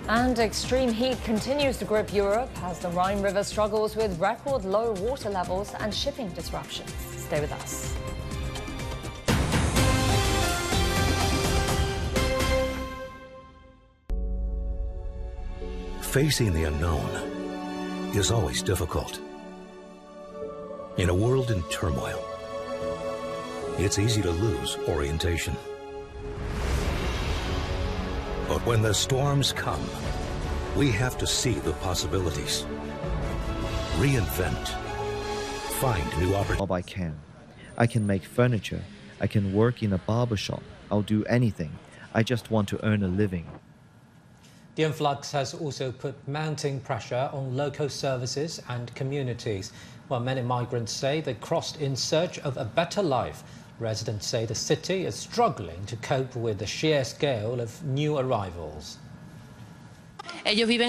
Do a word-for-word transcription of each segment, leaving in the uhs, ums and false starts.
And extreme heat continues to grip Europe as the Rhine River struggles with record low water levels and shipping disruptions. Stay with us. Facing the unknown is always difficult. In a world in turmoil, it's easy to lose orientation. But when the storms come, we have to see the possibilities. Reinvent. Find new opportunities. I can. I can make furniture. I can work in a barber shop. I'll do anything. I just want to earn a living. The influx has also put mounting pressure on local services and communities. While many migrants say they crossed in search of a better life, residents say the city is struggling to cope with the sheer scale of new arrivals. They live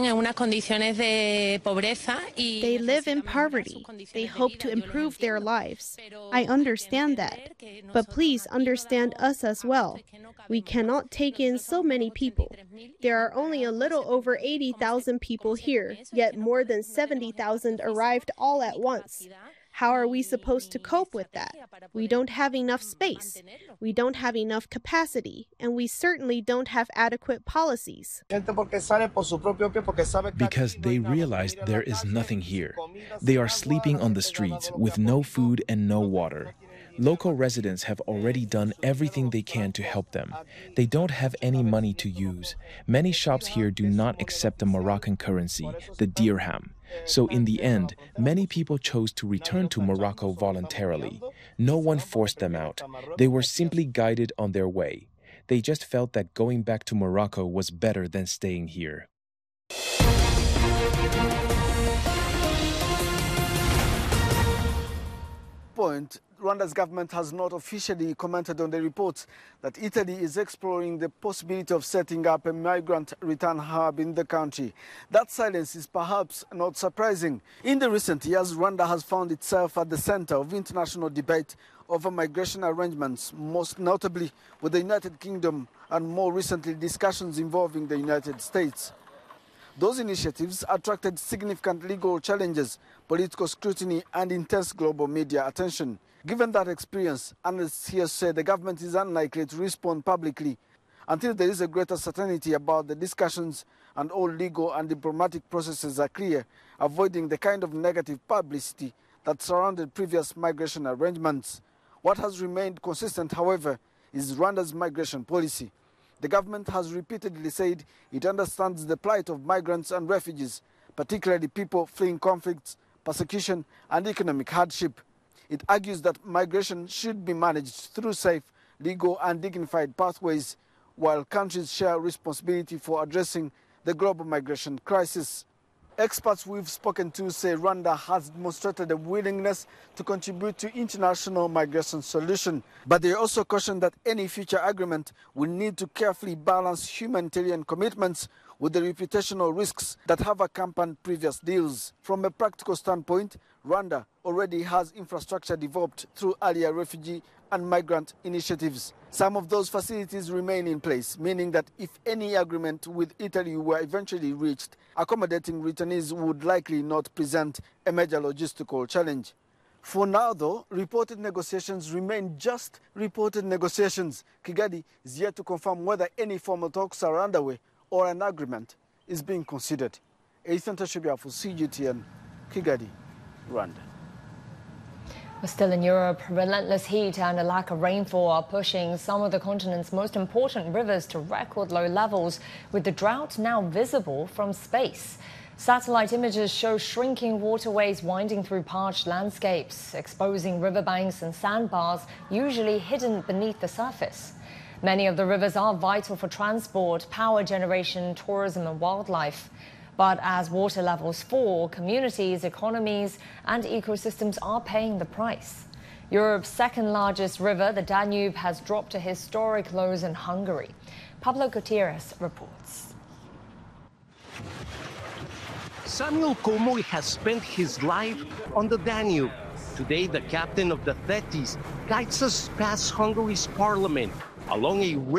in poverty. They hope to improve their lives. I understand that. But please understand us as well. We cannot take in so many people. There are only a little over eighty thousand people here, yet more than seventy thousand arrived all at once. How are we supposed to cope with that? We don't have enough space. We don't have enough capacity, and we certainly don't have adequate policies. Because they realize there is nothing here. They are sleeping on the streets with no food and no water. Local residents have already done everything they can to help them. They don't have any money to use. Many shops here do not accept the Moroccan currency, the dirham. So in the end, many people chose to return to Morocco voluntarily. No one forced them out. They were simply guided on their way. They just felt that going back to Morocco was better than staying here. Point. Rwanda's government has not officially commented on the reports that Italy is exploring the possibility of setting up a migrant return hub in the country. That silence is perhaps not surprising. In the recent years, Rwanda has found itself at the center of international debate over migration arrangements, most notably with the United Kingdom and more recently discussions involving the United States. Those initiatives attracted significant legal challenges, political scrutiny and intense global media attention. Given that experience, analysts here say the government is unlikely to respond publicly until there is a greater certainty about the discussions and all legal and diplomatic processes are clear, avoiding the kind of negative publicity that surrounded previous migration arrangements. What has remained consistent, however, is Rwanda's migration policy. The government has repeatedly said it understands the plight of migrants and refugees, particularly people fleeing conflicts, persecution and economic hardship. It argues that migration should be managed through safe, legal and dignified pathways, while countries share responsibility for addressing the global migration crisis. Experts we've spoken to say Rwanda has demonstrated a willingness to contribute to international migration solution, but they also caution that any future agreement will need to carefully balance humanitarian commitments with the reputational risks that have accompanied previous deals. From a practical standpoint, Rwanda already has infrastructure developed through earlier refugee and migrant initiatives. Some of those facilities remain in place, meaning that if any agreement with Italy were eventually reached, accommodating returnees would likely not present a major logistical challenge. For now, though, reported negotiations remain just reported negotiations. Kigali is yet to confirm whether any formal talks are underway or an agreement is being considered. Ethan Tashibia for C G T N, Kigali, Rwanda. We're still in Europe. Relentless heat and a lack of rainfall are pushing some of the continent's most important rivers to record low levels, with the drought now visible from space. Satellite images show shrinking waterways winding through parched landscapes, exposing riverbanks and sandbars usually hidden beneath the surface. Many of the rivers are vital for transport, power generation, tourism and wildlife. But as water levels fall, communities, economies and ecosystems are paying the price. Europe's second largest river, the Danube, has dropped to historic lows in Hungary. Pablo Gutierrez reports. Samuel Komori has spent his life on the Danube. Today, the captain of the Thetis guides us past Hungary's parliament along a